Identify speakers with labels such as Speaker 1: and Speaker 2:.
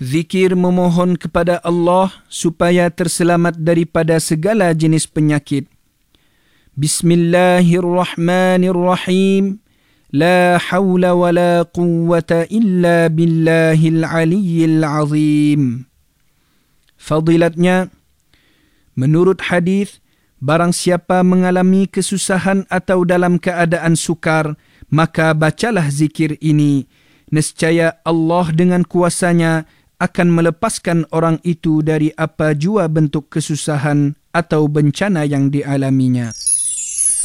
Speaker 1: Zikir memohon kepada Allah supaya terselamat daripada segala jenis penyakit. Bismillahirrahmanirrahim. La hawla wa la quwwata illa billahil aliyyil azim. Fadilatnya, menurut hadis, barang siapa mengalami kesusahan atau dalam keadaan sukar, maka bacalah zikir ini. Nescaya Allah dengan kuasanya akan melepaskan orang itu dari apa jua bentuk kesusahan atau bencana yang dialaminya.